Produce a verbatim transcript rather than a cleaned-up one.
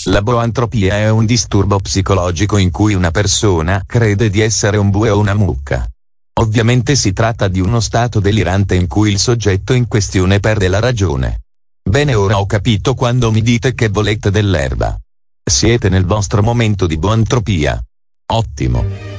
La boantropia è un disturbo psicologico in cui una persona crede di essere un bue o una mucca. Ovviamente si tratta di uno stato delirante in cui il soggetto in questione perde la ragione. Bene, ora ho capito quando mi dite che volete dell'erba. Siete nel vostro momento di boantropia. Ottimo.